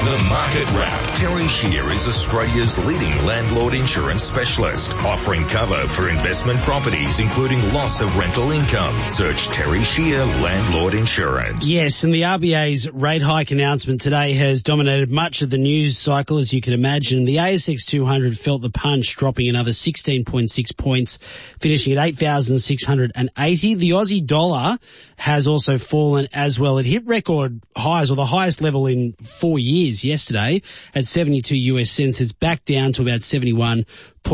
The Market Wrap. Terry Shear is Australia's leading landlord insurance specialist, offering cover for investment properties, including loss of rental income. Search Terry Shear Landlord Insurance. Yes, and the RBA's rate hike announcement today has dominated much of the news cycle, as you can imagine. The ASX 200 felt the punch, dropping another 16.6 points, finishing at 8,680. The Aussie dollar has also fallen as well. It hit record highs, or the highest level in 4 years yesterday at 72 US cents. It's back down to about 71.3,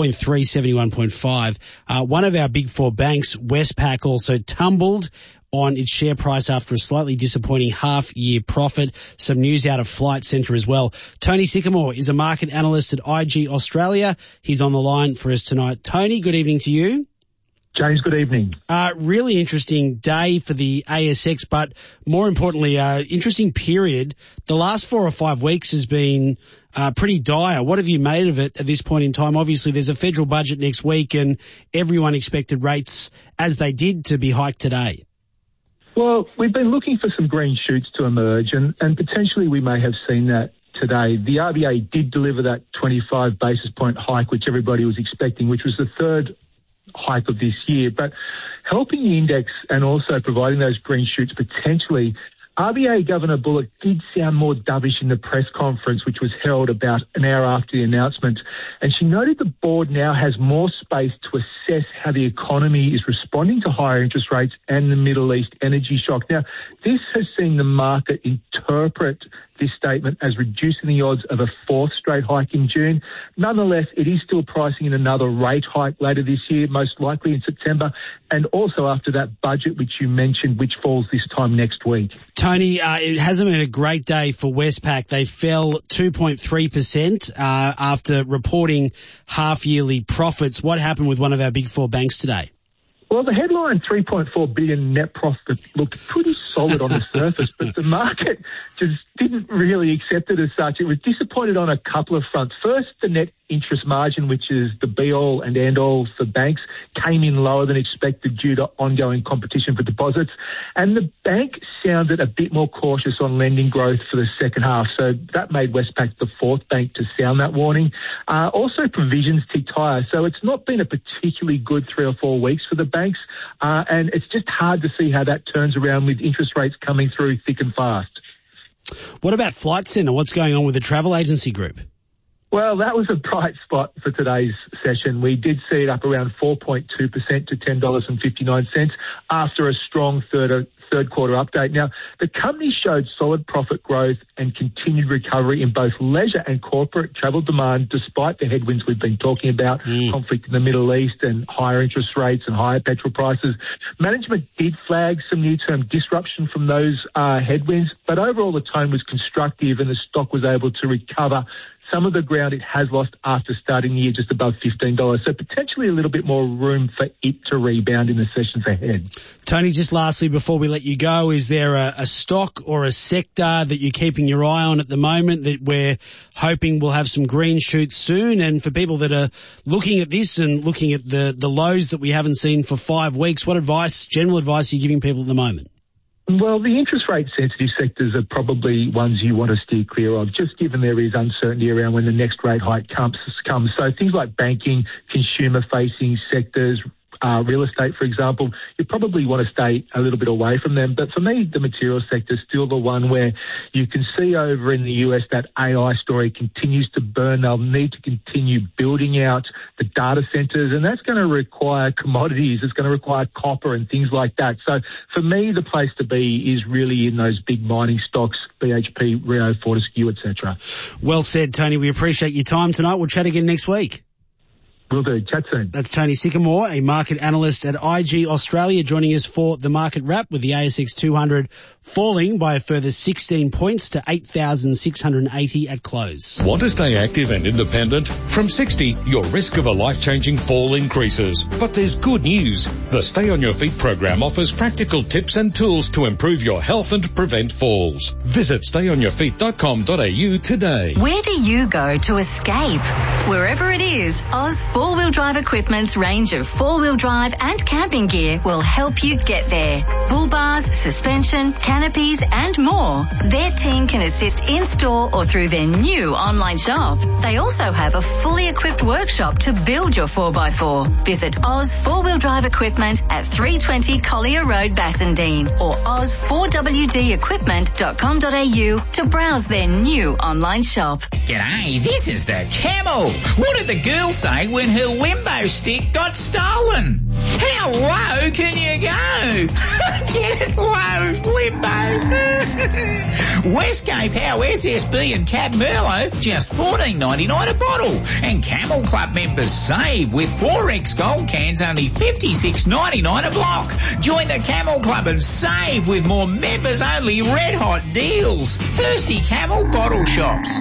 71.5. One of our big four banks, Westpac, also tumbled on its share price after a slightly disappointing half-year profit. Some news out of Flight Centre as well. Tony Sycamore is a market analyst at IG Australia. He's on the line for us tonight. Tony, good evening to you. James, good evening. Really interesting day for the ASX, but more importantly, interesting period. The last 4 or 5 weeks has been pretty dire. What have you made of it at this point in time? Obviously, there's a federal budget next week, and everyone expected rates, as they did, to be hiked today. Well, we've been looking for some green shoots to emerge, and potentially we may have seen that today. The RBA did deliver that 25 basis point hike, which everybody was expecting, which was the third hike of this year. But helping the index and also providing those green shoots potentially, RBA Governor Bullock did sound more dovish in the press conference, which was held about an hour after the announcement. And she noted the board now has more space to assess how the economy is responding to higher interest rates and the Middle East energy shock. Now, this has seen the market interpret this statement as reducing the odds of a fourth straight hike in June. Nonetheless, it is still pricing in another rate hike later this year, most likely in September, and also after that budget which you mentioned, which falls this time next week. Tony, it hasn't been a great day for Westpac. They fell 2.3% after reporting half-yearly profits. What happened with one of our big four banks today? Well, the headline $3.4 billion net profit looked pretty solid on the surface, but the market just didn't really accept it as such. It was disappointed on a couple of fronts. First, the net interest margin, which is the be-all and end-all for banks, came in lower than expected due to ongoing competition for deposits. And the bank sounded a bit more cautious on lending growth for the second half. So that made Westpac the fourth bank to sound that warning. Also, provisions ticked higher. So it's not been a particularly good 3 or 4 weeks for the banks. And it's just hard to see how that turns around with interest rates coming through thick and fast. What about Flight Centre? What's going on with the travel agency group? Well, that was a bright spot for today's session. We did see it up around 4.2% to $10.59 after a strong third quarter update. Now, the company showed solid profit growth and continued recovery in both leisure and corporate travel demand, despite the headwinds we've been talking about, conflict in the Middle East and higher interest rates and higher petrol prices. Management did flag some near-term disruption from those headwinds, but overall the tone was constructive and the stock was able to recover some of the ground it has lost after starting the year just above $15. So potentially a little bit more room for it to rebound in the sessions ahead. Tony, just lastly, before we let you go, is there a stock or a sector that you're keeping your eye on at the moment that we're hoping will have some green shoots soon? And for people that are looking at this and looking at the lows that we haven't seen for 5 weeks, what general advice are you giving people at the moment? Well, the interest rate sensitive sectors are probably ones you want to steer clear of, just given there is uncertainty around when the next rate hike comes. So things like banking, consumer-facing sectors, real estate, for example, you probably want to stay a little bit away from them. But for me, the materials sector is still the one where you can see over in the US that AI story continues to burn. They'll need to continue building out the data centers, and that's going to require commodities. It's going to require copper and things like that. So for me, the place to be is really in those big mining stocks, BHP, Rio, Fortescue, etc. Well said, Tony. We appreciate your time tonight. We'll chat again next week. Will do. Chat soon. That's Tony Sycamore, a market analyst at IG Australia, joining us for the Market Wrap, with the ASX 200 falling by a further 16 points to 8,680 at close. Want to stay active and independent? From 60, your risk of a life-changing fall increases. But there's good news. The Stay on Your Feet program offers practical tips and tools to improve your health and prevent falls. Visit stayonyourfeet.com.au today. Where do you go to escape? Wherever it is, Oz 4-Wheel Drive Equipment's range of 4-wheel drive and camping gear will help you get there. Bull bars, suspension, canopies and more. Their team can assist in-store or through their new online shop. They also have a fully equipped workshop to build your 4x4. Visit Oz 4-Wheel Drive Equipment at 320 Collier Road, Bassendean or oz4wdequipment.com.au to browse their new online shop. G'day, this is the Camel. What did the girl say when her Wimbo stick got stolen? How low can you go? Get it low, Wimbo. Westgate Power SSB and Cab Merlot, just $14.99 a bottle. And Camel Club members save with 4X Gold cans, only $56.99 a block. Join the Camel Club and save with more members-only red-hot deals. Thirsty Camel bottle shops.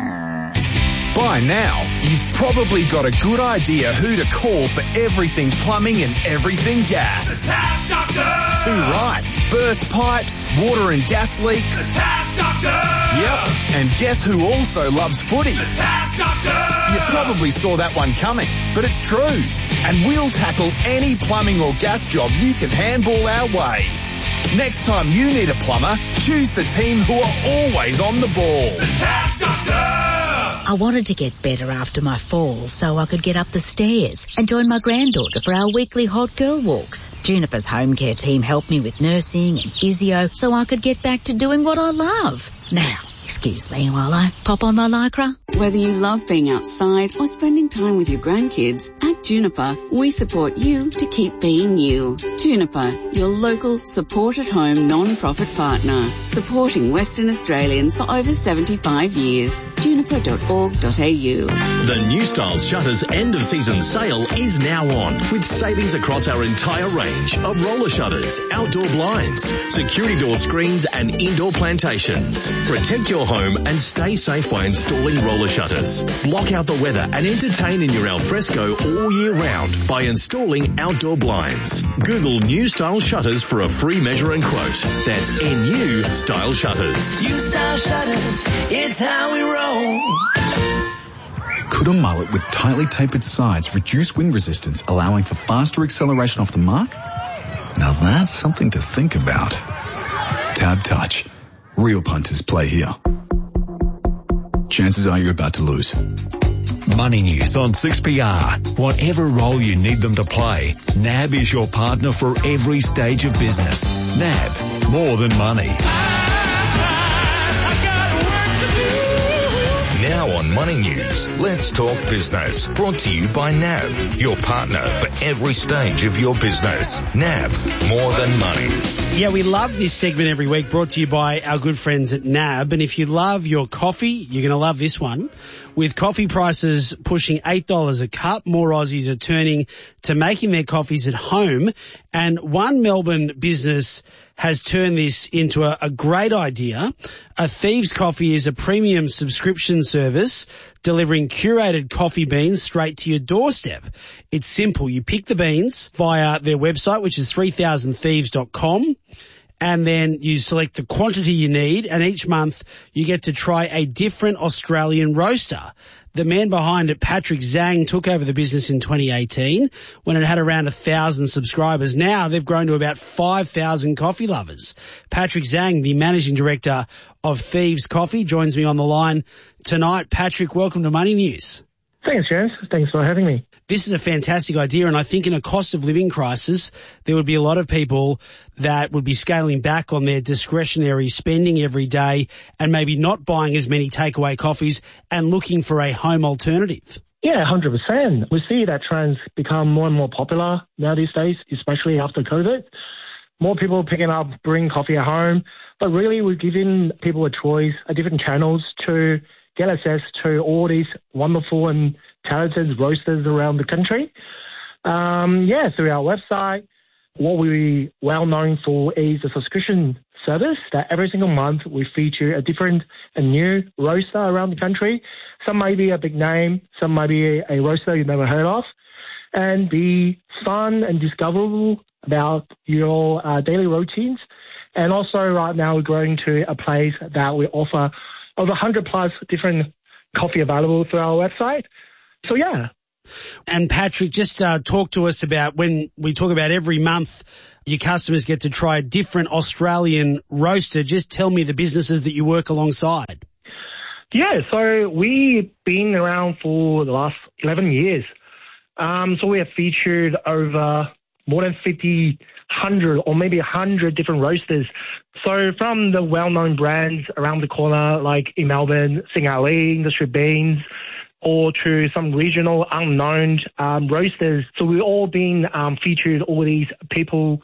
By now, you've probably got a good idea who to call for everything plumbing and everything gas. The Tap Doctor! Too right. Burst pipes, water and gas leaks. The Tap Doctor! Yep. And guess who also loves footy? The Tap Doctor! You probably saw that one coming, but it's true. And we'll tackle any plumbing or gas job you can handball our way. Next time you need a plumber, choose the team who are always on the ball. The Tap Doctor! I wanted to get better after my fall so I could get up the stairs and join my granddaughter for our weekly hot girl walks. Juniper's home care team helped me with nursing and physio so I could get back to doing what I love. Now, excuse me while I pop on my Lycra. Whether you love being outside or spending time with your grandkids, at Juniper, we support you to keep being you. Juniper, your local support-at-home non-profit partner, supporting Western Australians for over 75 years. Juniper.org.au. The New Style Shutters end-of-season sale is now on, with savings across our entire range of roller shutters, outdoor blinds, security door screens and indoor plantations. Protect your home and stay safe by installing roller shutters. Block out the weather and entertain in your alfresco all year round by installing outdoor blinds. Google New Style Shutters for a free measure and quote. That's NU Style Shutters. New Style Shutters, it's how we roll. Could a mullet with tightly tapered sides reduce wind resistance, allowing for faster acceleration off the mark? Now that's something to think about. Tab Touch. Real punters play here. Chances are you're about to lose. Money News on 6PR. Whatever role you need them to play, NAB is your partner for every stage of business. NAB, more than money. Now on Money News, let's talk business. Brought to you by NAB, your partner for every stage of your business. NAB, more than money. Yeah, we love this segment every week, brought to you by our good friends at NAB. And if you love your coffee, you're going to love this one. With coffee prices pushing $8 a cup, more Aussies are turning to making their coffees at home. And one Melbourne business has turned this into a great idea. A Thieves Coffee is a premium subscription service delivering curated coffee beans straight to your doorstep. It's simple. You pick the beans via their website, which is 3000thieves.com. And then you select the quantity you need, and each month you get to try a different Australian roaster. The man behind it, Patrick Zhang, took over the business in 2018 when it had around 1,000 subscribers. Now they've grown to about 5,000 coffee lovers. Patrick Zhang, the managing director of Thieves Coffee, joins me on the line tonight. Patrick, welcome to Money News. Thanks, James. Thanks for having me. This is a fantastic idea, and I think in a cost of living crisis, there would be a lot of people that would be scaling back on their discretionary spending every day and maybe not buying as many takeaway coffees and looking for a home alternative. Yeah, 100%. We see that trends become more and more popular now these days, especially after COVID. More people picking up, bringing coffee at home, but really we're giving people a choice, different channels to get access to all these wonderful and talented roasters around the country. Through our website, what we're well known for is a subscription service that every single month we feature a different and new roaster around the country. Some might be a big name, some might be a roaster you've never heard of, and be fun and discoverable about your daily routines. And also right now we're growing to a place that we offer over 100 plus different coffee available through our website. So yeah. And Patrick, just talk to us about when we talk about every month your customers get to try a different Australian roaster. Just tell me the businesses that you work alongside. Yeah, so we've been around for the last 11 years. So we have featured over more than 100 or maybe 100 different roasters. So from the well-known brands around the corner, like in Melbourne, Sing Ali, Industry Beans, or to some regional unknown roasters. So we've all been featured, all these people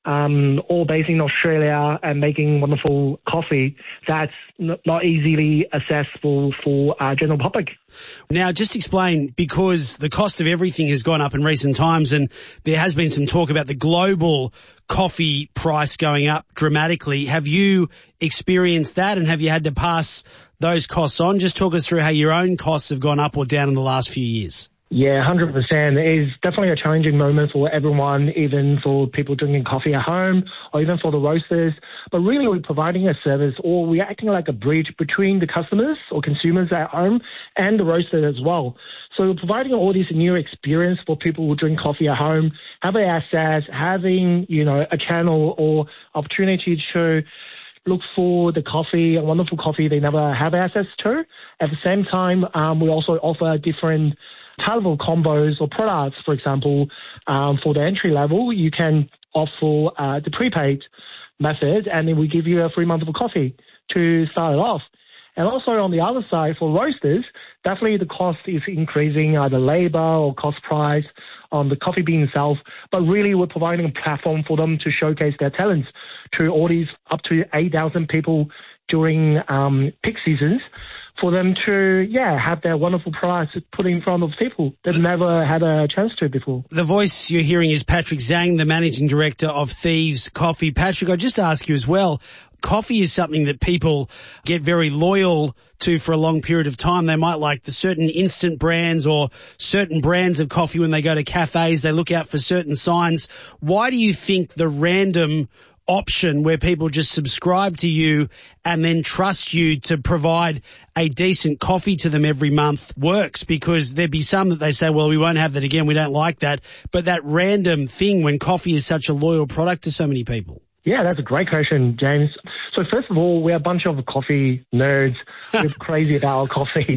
all based in Australia and making wonderful coffee that's not easily accessible for general public. Now, just explain, because the cost of everything has gone up in recent times and there has been some talk about the global coffee price going up dramatically. Have you experienced that and have you had to pass those costs on? Just talk us through how your own costs have gone up or down in the last few years. Yeah, 100%. It is definitely a challenging moment for everyone, even for people drinking coffee at home or even for the roasters. But really, we're providing a service, or we're acting like a bridge between the customers or consumers at home and the roaster as well. So we're providing all this new experience for people who drink coffee at home, having access, having, a channel or opportunity to look for the coffee, a wonderful coffee they never have access to. At the same time, we also offer different type of combos or products. For example, for the entry level, you can offer the prepaid method, and then we give you a free month of coffee to start it off. And also on the other side, for roasters, definitely the cost is increasing, either labor or cost price on the coffee bean itself. But really, we're providing a platform for them to showcase their talents to all these up to 8,000 people during peak seasons, for them to, have their wonderful products put in front of people that never had a chance to before. The voice you're hearing is Patrick Zhang, the Managing Director of Thieves Coffee. Patrick, I'll just ask you as well, coffee is something that people get very loyal to for a long period of time. They might like the certain instant brands or certain brands of coffee when they go to cafes. They look out for certain signs. Why do you think the random option where people just subscribe to you and then trust you to provide a decent coffee to them every month works? Because there'd be some that they say, well, we won't have that again, we don't like that. But that random thing when coffee is such a loyal product to so many people. Yeah, that's a great question, James. So first of all, we're a bunch of coffee nerds. We're crazy about our coffee.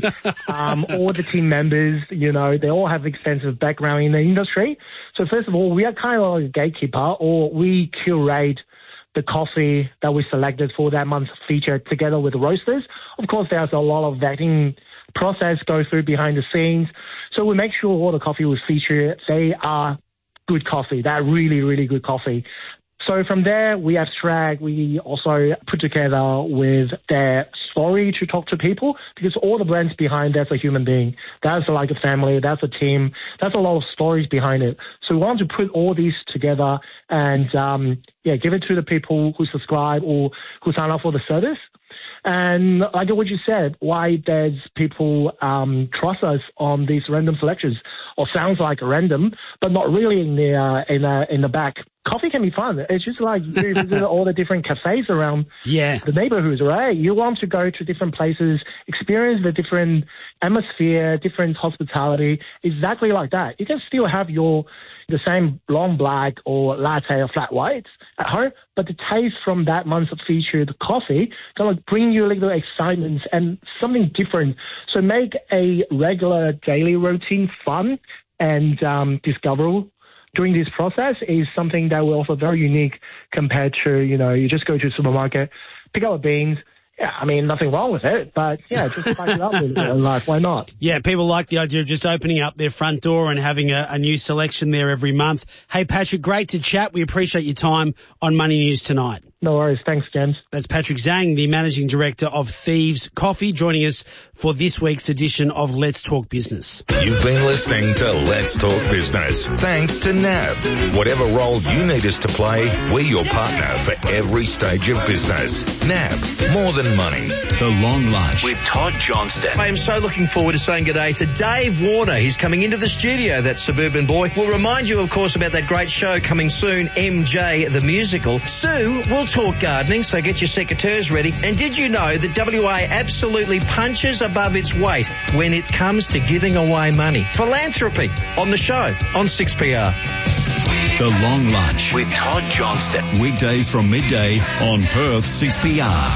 All the team members, they all have extensive background in the industry. So first of all, we are kind of like a gatekeeper, or we curate the coffee that we selected for that month's feature together with the roasters. Of course, there's a lot of vetting process go through behind the scenes. So we make sure all the coffee we feature, they are good coffee. They're really, really good coffee. So from there, we abstract, we also put together with their story to talk to people, because all the brands behind that's a human being. That's like a family, that's a team, that's a lot of stories behind it. So we want to put all these together and, give it to the people who subscribe or who sign up for the service. And like what you said, why does people trust us on these random selections, or sounds like random, but not really in the back. Coffee can be fun. It's just like you visit all the different cafes around the neighborhoods, right? You want to go to different places, experience the different atmosphere, different hospitality, exactly like that. You can still have the same long black or latte or flat whites at home, but the taste from that month's featured coffee going to bring you a little excitement and something different. So make a regular daily routine fun and discoverable during this process is something that will also very unique compared to, you just go to the supermarket, pick up beans. Yeah, I mean, nothing wrong with it, but just spice it up a little bit in life. Why not? Yeah, people like the idea of just opening up their front door and having a new selection there every month. Hey, Patrick, great to chat. We appreciate your time on Money News tonight. No worries. Thanks, James. That's Patrick Zhang, the Managing Director of Thieves Coffee, joining us for this week's edition of Let's Talk Business. You've been listening to Let's Talk Business, thanks to NAB. Whatever role you need us to play, we're your partner for every stage of business. NAB, more than money. The Long Lunch with Todd Johnston. I am so looking forward to saying good day to Dave Warner. He's coming into the studio, that suburban boy. We'll remind you, of course, about that great show coming soon, MJ the Musical. Sue will talk gardening, so get your secateurs ready. And did you know that WA absolutely punches above its weight when it comes to giving away money? Philanthropy on the show on 6PR. The Long Lunch with Todd Johnston. Weekdays from midday on Perth 6PR.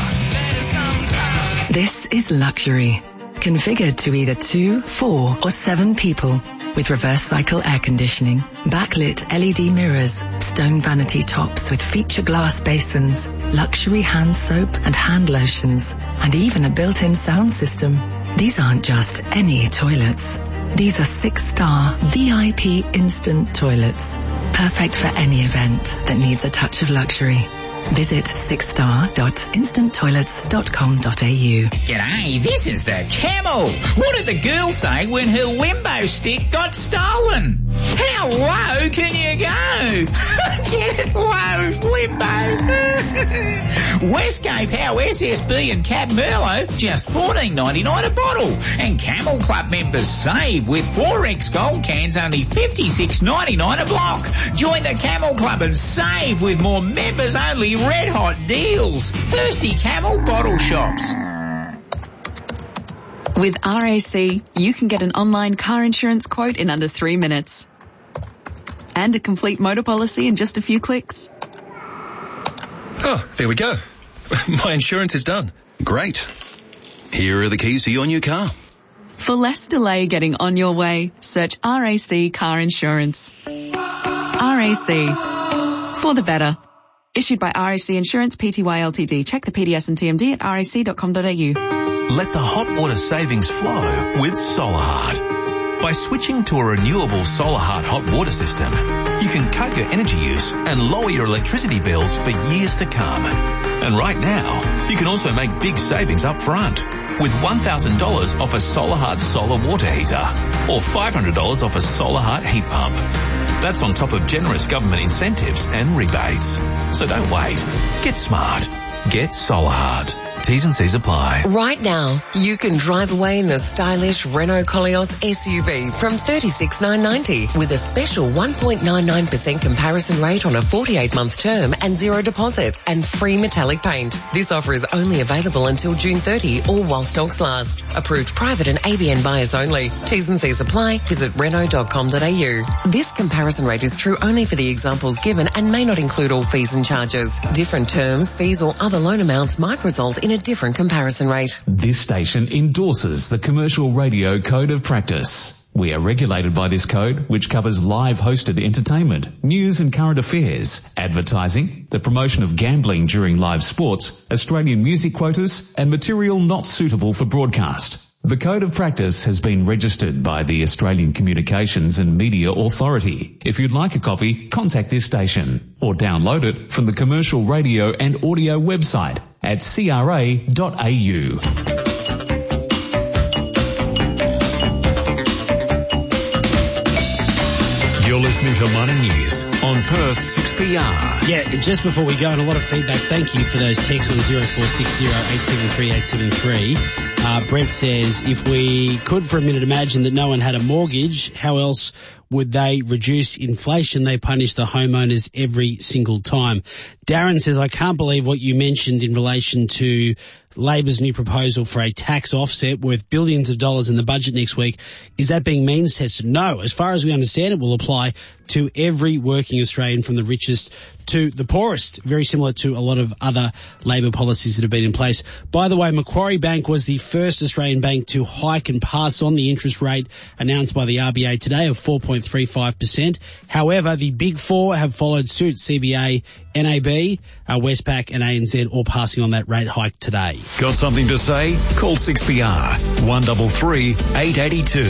This is luxury. Configured to either 2, 4 or 7 people. With reverse cycle air conditioning, backlit LED mirrors, stone vanity tops with feature glass basins, luxury hand soap and hand lotions, and even a built-in sound system. These aren't just any toilets. These are 6-star VIP instant toilets. Perfect for any event that needs a touch of luxury. Visit 6star.instanttoilets.com.au. G'day, this is the Camel. What did the girl say when her Wimbo stick got stolen? How low can you go? Get low, Wimbo. Westgate Power SSB and Cab Merlot, just $14.99 a bottle. And Camel Club members save with 4X Gold cans, only $56.99 a block. Join the Camel Club and save with more members-only red-hot deals. Thirsty Camel bottle shops. With RAC, you can get an online car insurance quote in under 3 minutes. And a complete motor policy in just a few clicks. Oh, there we go. My insurance is done. Great. Here are the keys to your new car. For less delay getting on your way, search RAC Car Insurance. RAC. For the better. Issued by RAC Insurance Pty Ltd. Check the PDS and TMD at rac.com.au. Let the hot water savings flow with Solarheart. By switching to a renewable Solarheart hot water system, you can cut your energy use and lower your electricity bills for years to come. And right now, you can also make big savings up front with $1,000 off a Solarheart solar water heater or $500 off a Solarheart heat pump. That's on top of generous government incentives and rebates. So don't wait. Get smart. Get Solarheart. T's and C's apply. Right now, you can drive away in the stylish Renault Koleos SUV from $36,990 with a special 1.99% comparison rate on a 48-month term and zero deposit and free metallic paint. This offer is only available until June 30 or while stocks last. Approved private and ABN buyers only. T's and C's apply. Visit Renault.com.au. This comparison rate is true only for the examples given and may not include all fees and charges. Different terms, fees or other loan amounts might result in a different comparison rate. This station endorses the Commercial Radio Code of Practice. We are regulated by this code, which covers live hosted entertainment, news and current affairs, advertising, the promotion of gambling during live sports, Australian music quotas, and material not suitable for broadcast. The Code of Practice has been registered by the Australian Communications and Media Authority. If you'd like a copy, contact this station or download it from the Commercial Radio and Audio website at cra.au. You're listening to Money News on Perth 6PR. Yeah, just before we go, and a lot of feedback, thank you for those texts on 0460 873 873. Brent says, if we could for a minute imagine that no one had a mortgage, how else would they reduce inflation? They punish the homeowners every single time. Darren says, I can't believe what you mentioned in relation to Labor's new proposal for a tax offset worth billions of dollars in the budget next week. Is that being means tested? No. As far as we understand, it will apply to every working Australian from the richest to the poorest, very similar to a lot of other Labor policies that have been in place. By the way, Macquarie Bank was the first Australian bank to hike and pass on the interest rate announced by the RBA today of 4.35%. However, the Big Four have followed suit: CBA, NAB, Westpac and ANZ all passing on that rate hike today. Got something to say? Call 6PR 133 882.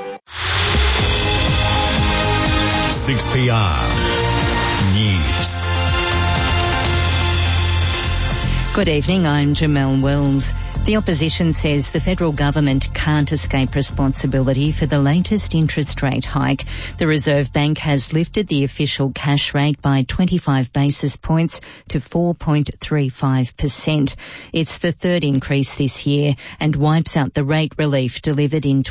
6PR News. Good evening, I'm Jamelle Wells. The opposition says the federal government can't escape responsibility for the latest interest rate hike. The Reserve Bank has lifted the official cash rate by 25 basis points to 4.35%. It's the third increase this year and wipes out the rate relief delivered in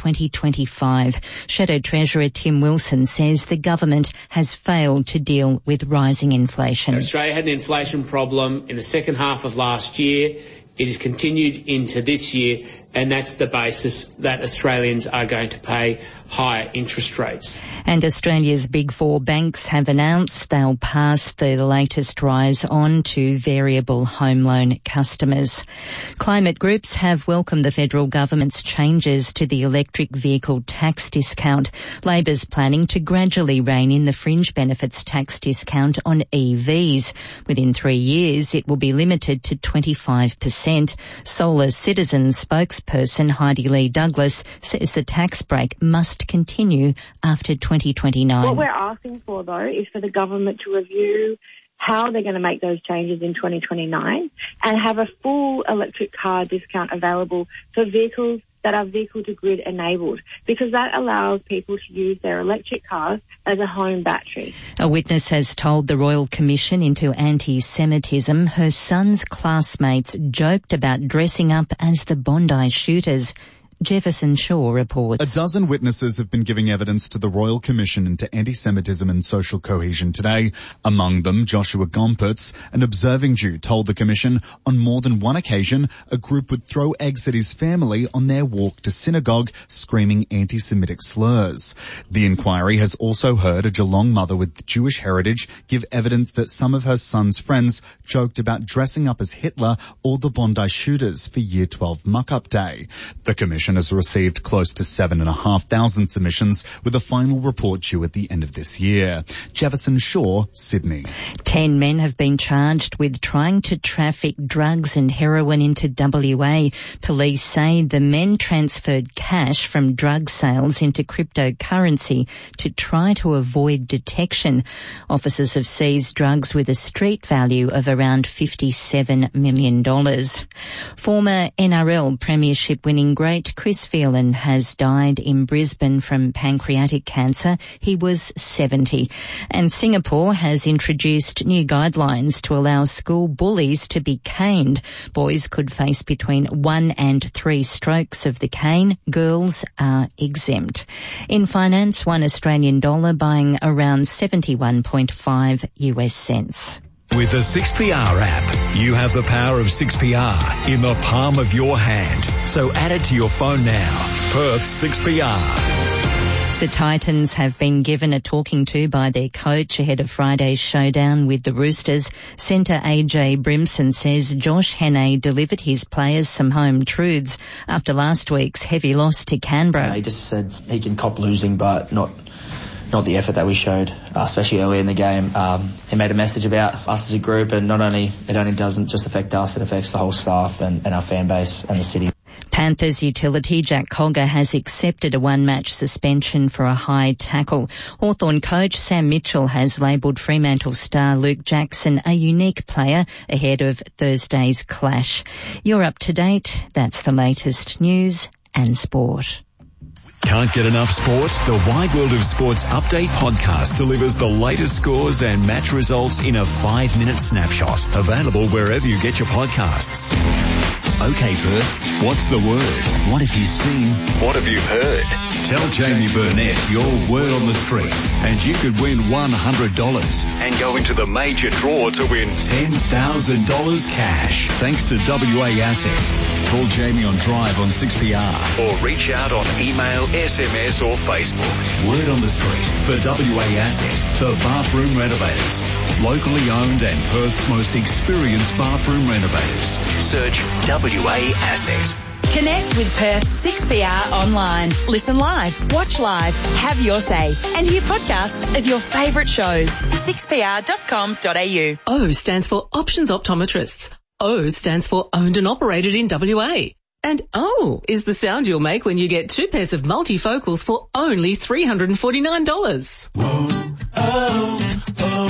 2025. Shadow Treasurer Tim Wilson says the government has failed to deal with rising inflation. Australia had an inflation problem in the second half of last year. It has continued into this year, and that's the basis that Australians are going to pay higher interest rates. And Australia's big four banks have announced they'll pass the latest rise on to variable home loan customers. Climate groups have welcomed the federal government's changes to the electric vehicle tax discount. Labor's planning to gradually rein in the fringe benefits tax discount on EVs. Within 3 years, it will be limited to 25%. Solar Citizens spokesperson Heidi Lee Douglas says the tax break must continue after 2029. What we're asking for, though, is for the government to review how they're going to make those changes in 2029 and have a full electric car discount available for vehicles that are vehicle-to-grid enabled, because that allows people to use their electric cars as a home battery. A witness has told the Royal Commission into Anti-Semitism her son's classmates joked about dressing up as the Bondi shooters. Jefferson Shaw reports. A dozen witnesses have been giving evidence to the Royal Commission into anti-Semitism and social cohesion today. Among them, Joshua Gompertz, an observing Jew, told the Commission on more than one occasion a group would throw eggs at his family on their walk to synagogue, screaming anti-Semitic slurs. The inquiry has also heard a Geelong mother with Jewish heritage give evidence that some of her son's friends joked about dressing up as Hitler or the Bondi shooters for Year 12 muck-up day. The Commission has received close to 7,500 submissions, with a final report due at the end of this year. Jefferson Shaw, Sydney. 10 men have been charged with trying to traffic drugs and heroin into WA. Police say the men transferred cash from drug sales into cryptocurrency to try to avoid detection. Officers have seized drugs with a street value of around $57 million. Former NRL Premiership winning great Chris Phelan has died in Brisbane from pancreatic cancer. He was 70. And Singapore has introduced new guidelines to allow school bullies to be caned. Boys could face between 1 and 3 strokes of the cane. Girls are exempt. In finance, $1 Australian buying around 71.5 US cents. With the 6PR app, you have the power of 6PR in the palm of your hand. So add it to your phone now. Perth 6PR. The Titans have been given a talking to by their coach ahead of Friday's showdown with the Roosters. Centre AJ Brimson says Josh Hannay delivered his players some home truths after last week's heavy loss to Canberra. He just said he can cop losing, but not the effort that we showed, especially early in the game. He made a message about us as a group, and it only doesn't just affect us, it affects the whole staff and our fan base and the city. Panthers utility Jack Cogger has accepted a one-match suspension for a high tackle. Hawthorn coach Sam Mitchell has labelled Fremantle star Luke Jackson a unique player ahead of Thursday's clash. You're up to date. That's the latest news and sport. Can't get enough sport? The Wide World of Sports Update podcast delivers the latest scores and match results in a 5-minute snapshot. Available wherever you get your podcasts. Okay, Perth, what's the word? What have you seen? What have you heard? Tell Jamie Burnett your word on the street and you could win $100 And go into the major draw to win $10,000 cash. Thanks to WA Asset. Call Jamie on Drive on 6PR. or reach out on email, SMS or Facebook. Word on the street for WA Asset, the bathroom renovators. Locally owned and Perth's most experienced bathroom renovators. Search WA Asset. Connect with Perth's 6PR online. Listen live, watch live, have your say, and hear podcasts of your favourite shows. 6pr.com.au. O stands for Options Optometrists. O stands for Owned and Operated in WA. And O is the sound you'll make when you get 2 pairs of multifocals for only $349. Oh,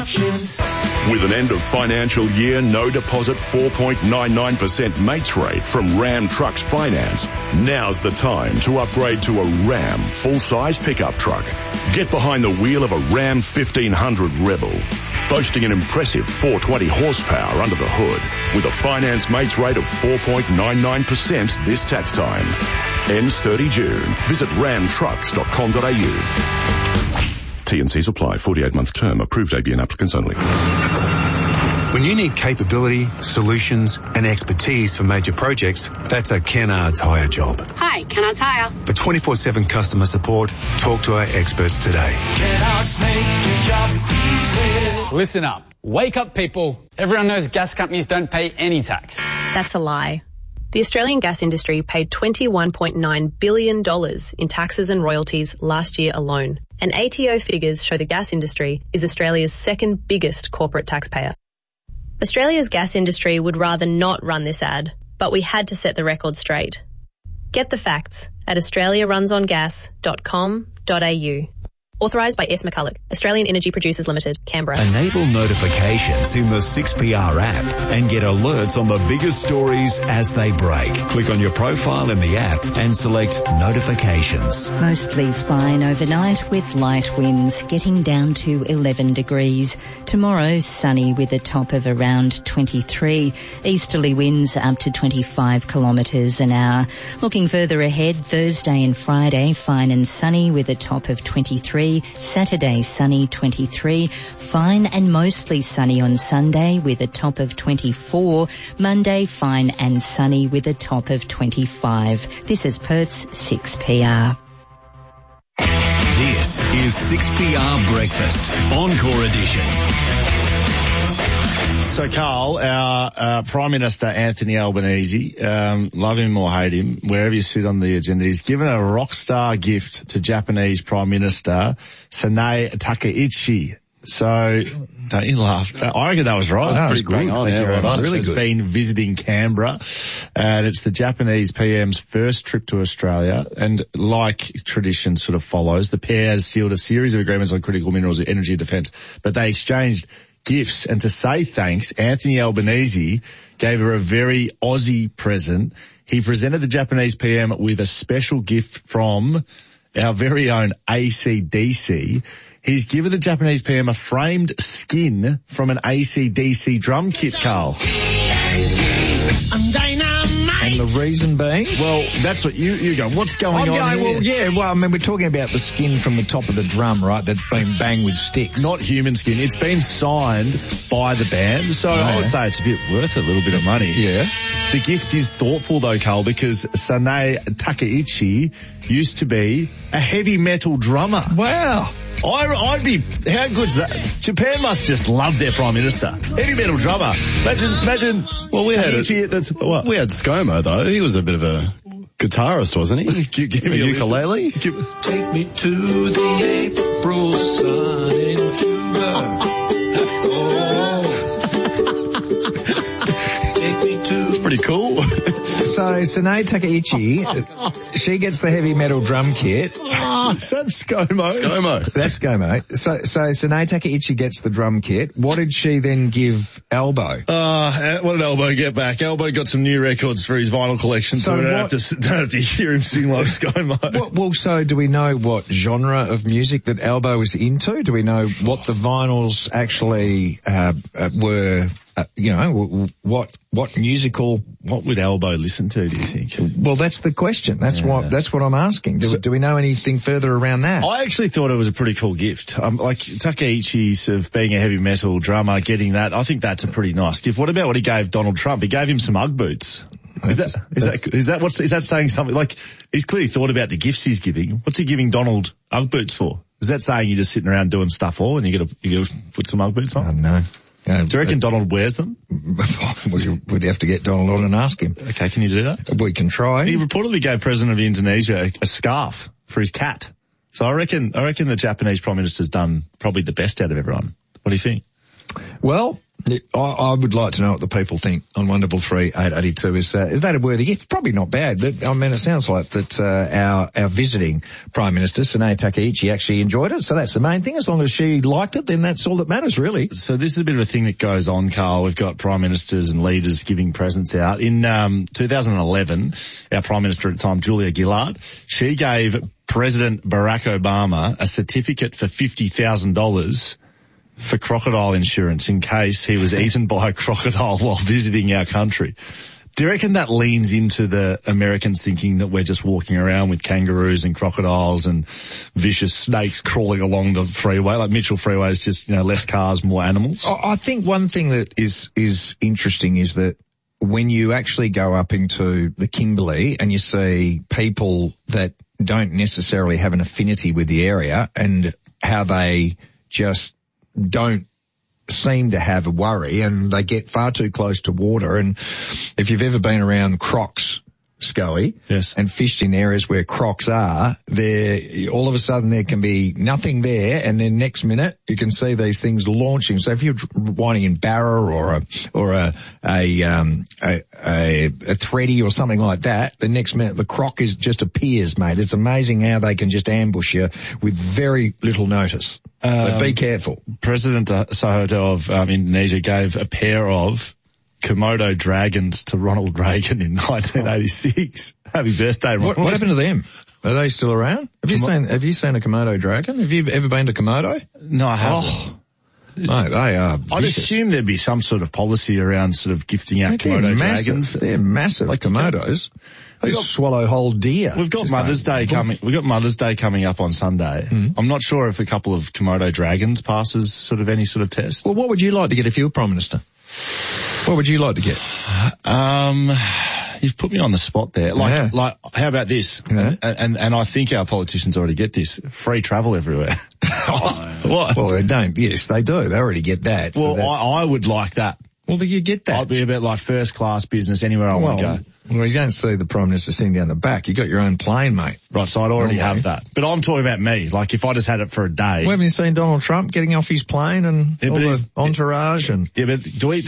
options. With an end of financial year, no deposit 4.99% mates rate from Ram Trucks Finance, now's the time to upgrade to a Ram full-size pickup truck. Get behind the wheel of a Ram 1500 Rebel, boasting an impressive 420 horsepower under the hood, with a finance mates rate of 4.99% this tax time. Ends 30 June. Visit ramtrucks.com.au. T&Cs apply. 48-month term. Approved ABN applicants only. When you need capability, solutions and expertise for major projects, that's a Kennards Hire job. Hi, Kennards Hire. For 24/7 customer support, talk to our experts today. Kennards make your job easy. Listen up. Wake up, people. Everyone knows gas companies don't pay any tax. That's a lie. The Australian gas industry paid $21.9 billion in taxes and royalties last year alone. And ATO figures show the gas industry is Australia's second biggest corporate taxpayer. Australia's gas industry would rather not run this ad, but we had to set the record straight. Get the facts at australiarunsongas.com.au. Authorised by S. McCulloch, Australian Energy Producers Limited, Canberra. Enable notifications in the 6PR app and get alerts on the biggest stories as they break. Click on your profile in the app and select notifications. Mostly fine overnight with light winds, getting down to 11 degrees. Tomorrow, sunny with a top of around 23. Easterly winds up to 25 kilometres an hour. Looking further ahead, Thursday and Friday, fine and sunny with a top of 23. Saturday, sunny 23. Fine and mostly sunny on Sunday with a top of 24. Monday, fine and sunny with a top of 25. This is Perth's 6PR. This is 6PR Breakfast, Encore Edition. So, Carl, our Prime Minister, Anthony Albanese, love him or hate him, wherever you sit on the agenda, he's given a rock star gift to Japanese Prime Minister Sanae Takaichi. So, don't you laugh? I reckon that was right. That was pretty good. Thank you very much. Really It's good. been visiting Canberra, and it's the Japanese PM's first trip to Australia. And like tradition sort of follows, the pair has sealed a series of agreements on critical minerals, energy, defence, but they exchanged gifts. And to say thanks, Anthony Albanese gave her a very Aussie present. He presented the Japanese PM with a special gift from our very own AC/DC. He's given the Japanese PM a framed skin from an AC/DC drum kit, Carl. I'm dynamite. And the reason being? Well, that's what you go. What's going on here? Well, yeah, well, I mean, we're talking about the skin from the top of the drum, right, that's been banged with sticks. Not human skin. It's been signed by the band, so I would say it's a bit worth a little bit of money. Yeah. The gift is thoughtful, though, Carl, because Sanae Takaichi used to be a heavy metal drummer. Wow. I'd be, how good's that? Japan must just love their Prime Minister. Heavy metal drummer. Imagine. Well, we had ScoMo, though. He was a bit of a guitarist, wasn't he? Give me a ukulele. Take me to the April sun in Cuba. Take me to... Pretty cool. So, Sanae Takaichi, she gets the heavy metal drum kit. Is that ScoMo? ScoMo. That's ScoMo. So Sanae Takaichi gets the drum kit. What did she then give Elbow? What did Elbow get back? Elbow got some new records for his vinyl collection, so we don't have to hear him sing like ScoMo. Well, so do we know what genre of music that Elbow was into? Do we know what the vinyls actually were? What musical? What would Elbow listen to, do you think? Well, that's the question. That's what I'm asking. Do we know anything further around that? I actually thought it was a pretty cool gift. Like Takaichi sort of being a heavy metal drummer, getting that, I think that's a pretty nice gift. What about what he gave Donald Trump? He gave him some Ugg boots. Is that saying something? Like, he's clearly thought about the gifts he's giving. What's he giving Donald Ugg boots for? Is that saying you're just sitting around doing stuff all and you got to put some Ugg boots on? I don't know. Do you reckon Donald wears them? We'd have to get Donald on and ask him. Okay, can you do that? We can try. He reportedly gave President of Indonesia a scarf for his cat. So I reckon the Japanese Prime Minister's done probably the best out of everyone. What do you think? Well, I would like to know what the people think on 133 882. Is that a worthy gift? Probably not bad. I mean, it sounds like that our visiting Prime Minister, Sinead Takaichi, actually enjoyed it. So that's the main thing. As long as she liked it, then that's all that matters, really. So this is a bit of a thing that goes on, Carl. We've got Prime Ministers and leaders giving presents out. In 2011, our Prime Minister at the time, Julia Gillard, she gave President Barack Obama a certificate for $50,000 for crocodile insurance in case he was eaten by a crocodile while visiting our country. Do you reckon that leans into the Americans thinking that we're just walking around with kangaroos and crocodiles and vicious snakes crawling along the freeway? Like Mitchell Freeway is just, less cars, more animals. I think one thing that is interesting is that when you actually go up into the Kimberley and you see people that don't necessarily have an affinity with the area and how they just don't seem to have a worry, and they get far too close to water. And if you've ever been around crocs, Scully, yes, and fished in areas where crocs are, there all of a sudden there can be nothing there, and then next minute you can see these things launching. So if you're winding in Barra or a thready or something like that, the next minute the croc just appears, mate. It's amazing how they can just ambush you with very little notice. So be careful. President Suharto of Indonesia gave a pair of Komodo dragons to Ronald Reagan in 1986. Happy birthday, Ronald. What happened to them? Are they still around? Have you seen a Komodo dragon? Have you ever been to Komodo? No, I haven't. Oh, mate, they are vicious. I'd assume there'd be some sort of policy around sort of gifting out Komodo dragons. They're massive, like Komodos. They swallow whole deer. We've got Mother's Day coming. We've got Mother's Day coming up on Sunday. I'm not sure if a couple of Komodo dragons passes sort of any sort of test. Well, what would you like to get if you were Prime Minister? What would you like to get? You've put me on the spot there. Like, how about this? Yeah. And I think our politicians already get this. Free travel everywhere. What? Well, they don't. Yes, they do. They already get that. Well, so I would like that. Well, you get that. I'd be a bit like first class business anywhere I want to go. Well, you don't see the Prime Minister sitting down the back. You got your own plane, mate. Right, so I'd already have that. But I'm talking about me. Like, if I just had it for a day. Well, haven't you seen Donald Trump getting off his plane and all the entourage? Yeah, but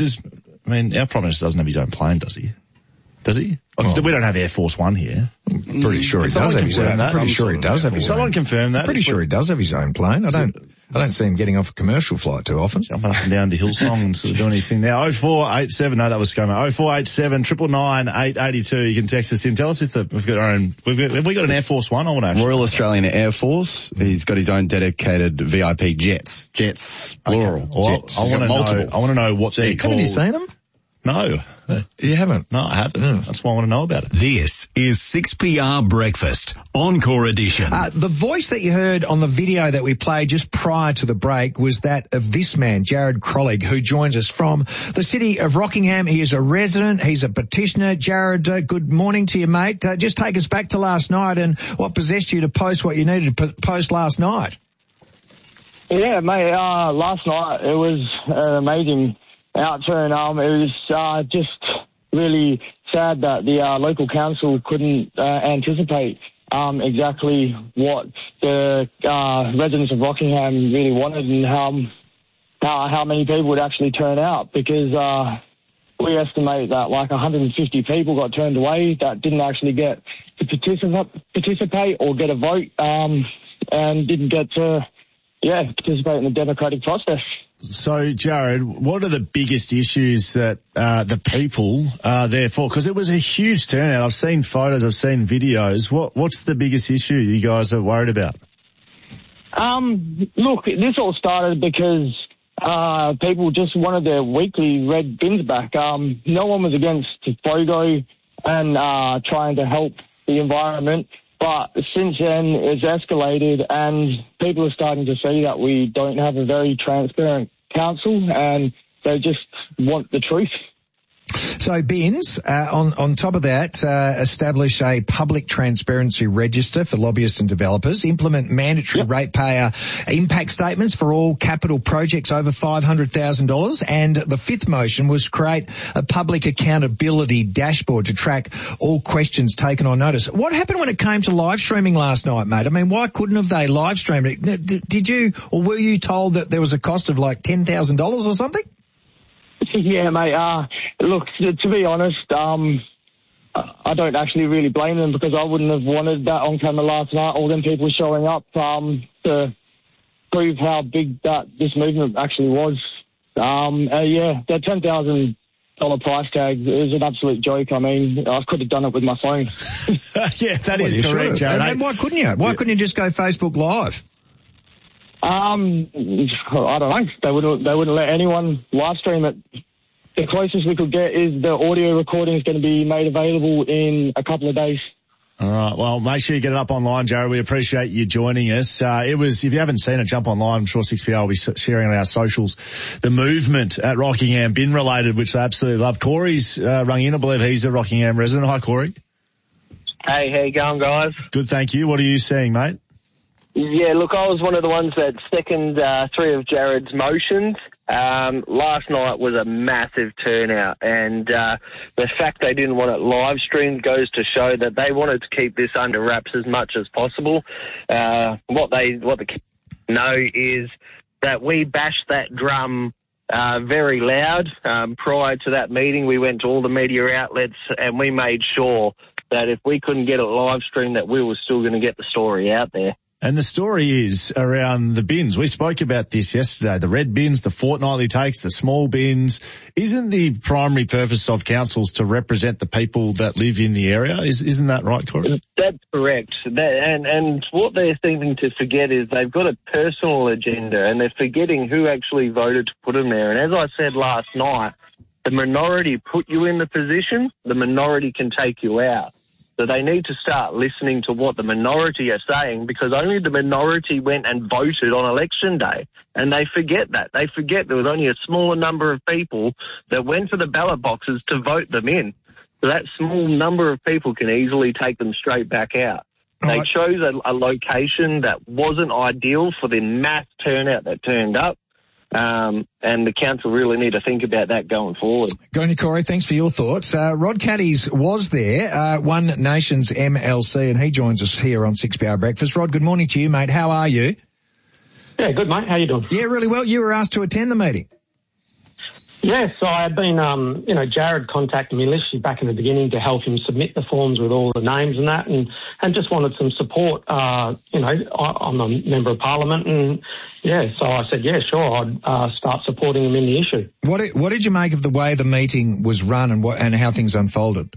our Prime Minister doesn't have his own plane, does he? Does he? We don't have Air Force One here. Pretty sure he does have his own. Pretty sure he does have his own. Someone confirm that. Pretty sure he does have his own plane. I don't see him getting off a commercial flight too often. Jumping up and down to Hillsong and sort of doing his thing there. 0487, no, that was ScoMo. 0487 999 882. You can text us in. Tell us if we've got our own. Have we got an Air Force One? I want to actually. Royal Australian Air Force. He's got his own dedicated VIP jets. Jets, plural. Okay. Well, jets. I want to know what they're called. Haven't you seen them? No. You haven't? No, I haven't. That's why I want to know about it. This is 6PR Breakfast, Encore Edition. The voice that you heard on the video that we played just prior to the break was that of this man, Jared Crollig, who joins us from the city of Rockingham. He is a resident. He's a petitioner. Jared, good morning to you, mate. Just take us back to last night and what possessed you to post what you needed to post last night. Yeah, mate, last night it was amazing outturn. It was just really sad that the local council couldn't anticipate exactly what the residents of Rockingham really wanted and how many people would actually turn out, because we estimate that like 150 people got turned away that didn't actually get to participate or get a vote and didn't get to participate in the democratic process. So, Jared, what are the biggest issues that the people are there for? Because it was a huge turnout. I've seen photos, I've seen videos. What's the biggest issue you guys are worried about? Look, this all started because people just wanted their weekly red bins back. No one was against FOGO and trying to help the environment. But since then, it's escalated and people are starting to see that we don't have a very transparent council and they just want the truth. So bins, on top of that, establish a public transparency register for lobbyists and developers, implement mandatory ratepayer impact statements for all capital projects over $500,000. And the fifth motion was create a public accountability dashboard to track all questions taken on notice. What happened when it came to live streaming last night, mate? I mean, why couldn't have they live streamed it? Did you, or were you told that there was a cost of like $10,000 or something? Yeah, mate. Look, to be honest, I don't actually really blame them because I wouldn't have wanted that on camera last night. All them people showing up to prove how big this movement actually was. Yeah, that $10,000 price tag is an absolute joke. I mean, I could have done it with my phone. Yeah, that is correct, Jared. And why couldn't you? Why couldn't you just go Facebook Live? I don't know. They wouldn't let anyone live stream it. The closest we could get is the audio recording is going to be made available in a couple of days. All right. Well, make sure you get it up online, Jared. We appreciate you joining us. If you haven't seen it, jump online. I'm sure 6PR will be sharing on our socials the movement at Rockingham, bin related, which I absolutely love. Corey's rung in. I believe he's a Rockingham resident. Hi, Corey. Hey, how you going, guys? Good, thank you. What are you seeing, mate? Yeah, look, I was one of the ones that seconded 3 of Jared's motions. Last night was a massive turnout, and the fact they didn't want it live streamed goes to show that they wanted to keep this under wraps as much as possible. What the kids know is that we bashed that drum very loud. Prior to that meeting, we went to all the media outlets and we made sure that if we couldn't get it live streamed, that we were still going to get the story out there. And the story is around the bins. We spoke about this yesterday, the red bins, the fortnightly takes, the small bins. Isn't the primary purpose of councils to represent the people that live in the area? Isn't that right, Corey? That's correct. And what they're seeming to forget is they've got a personal agenda and they're forgetting who actually voted to put them there. And as I said last night, the minority put you in the position, the minority can take you out. So they need to start listening to what the minority are saying because only the minority went and voted on election day. And they forget that. They forget there was only a smaller number of people that went to the ballot boxes to vote them in. So that small number of people can easily take them straight back out. They chose a location that wasn't ideal for the mass turnout that turned up. And the council really need to think about that going forward. Go on, Corey. Thanks for your thoughts. Rod Caddies was there, One Nations MLC, and he joins us here on 6PR Breakfast. Rod, good morning to you, mate. How are you? Yeah, good, mate. How you doing? Yeah, really well. You were asked to attend the meeting. Yes, so I had been, Jared contacted me literally back in the beginning to help him submit the forms with all the names and that, and just wanted some support. I'm a member of Parliament, and so I said, yeah, sure, I'd start supporting him in the issue. What did you make of the way the meeting was run and how things unfolded?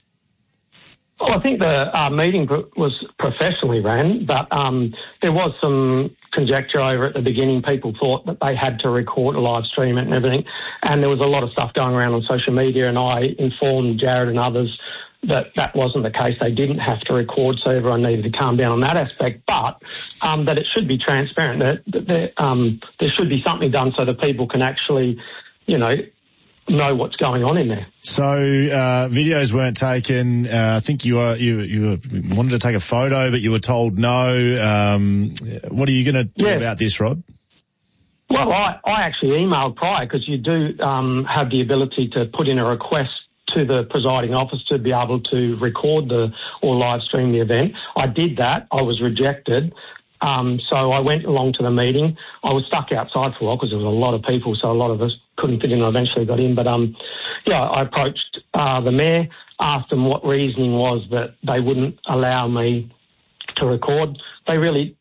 Well, I think the meeting was professionally ran, but there was some conjecture over at the beginning. People thought that they had to record a live stream it and everything, and there was a lot of stuff going around on social media, and I informed Jared and others that wasn't the case. They didn't have to record, so everyone needed to calm down on that aspect, but that it should be transparent, that there should be something done so that people can actually, know what's going on in there. So videos weren't taken. I think you wanted to take a photo, but you were told no. What are you going to do about this, Rod? Well, I actually emailed prior because you do have the ability to put in a request to the presiding officer to be able to record or live stream the event. I did that. I was rejected. So I went along to the meeting. I was stuck outside for a while because there was a lot of people, so a lot of us couldn't fit in. I eventually got in. But, I approached the mayor, asked them what reasoning was that they wouldn't allow me to record. Their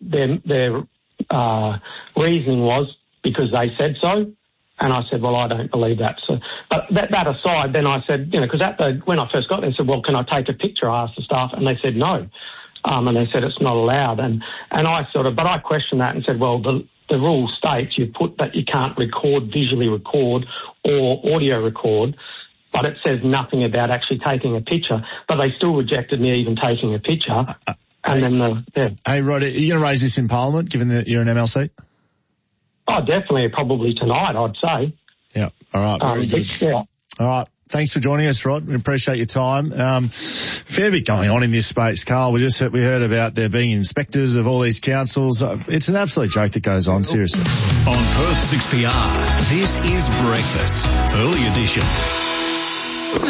reasoning was because they said so. And I said, well, I don't believe that. So, but that aside, then I said, because when I first got there, I said, well, can I take a picture? I asked the staff, and they said no. And they said it's not allowed. And I questioned that and said, well, the rule states you put that you can't visually record or audio record, but it says nothing about actually taking a picture. But they still rejected me even taking a picture. Hey, Rod, are you going to raise this in Parliament, given that you're an MLC? Oh, definitely, probably tonight, I'd say. Yeah, all right, very good. Yeah. All right. Thanks for joining us, Rod. We appreciate your time. Fair bit going on in this space, Carl. We heard about there being inspectors of all these councils. It's an absolute joke that goes on, seriously. On Perth 6PR, this is Breakfast, early edition.